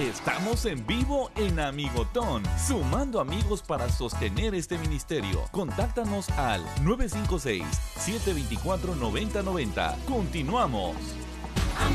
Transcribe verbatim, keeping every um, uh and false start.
Estamos en vivo en Amigotón, sumando amigos para sostener este ministerio. Contáctanos al nueve cinco seis, siete dos cuatro, nueve cero nueve cero. Continuamos.